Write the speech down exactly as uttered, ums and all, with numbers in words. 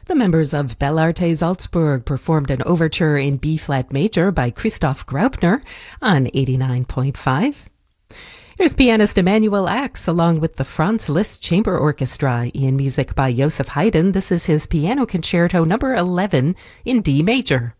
The members of Bellarte Salzburg performed an overture in B-flat major by Christoph Graupner on eighty-nine point five. Here's pianist Emanuel Ax along with the Franz Liszt Chamber Orchestra in music by Joseph Haydn. This is his Piano Concerto number eleven in D major.